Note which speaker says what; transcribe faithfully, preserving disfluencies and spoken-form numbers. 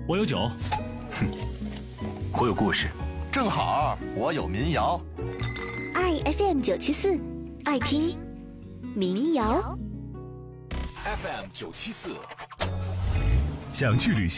Speaker 1: 我有酒。
Speaker 2: 哼，我有故事。
Speaker 3: 正好我有民谣。
Speaker 4: 爱 F M 九七四，爱听民谣。
Speaker 2: F M 九七四，
Speaker 5: 想去旅行。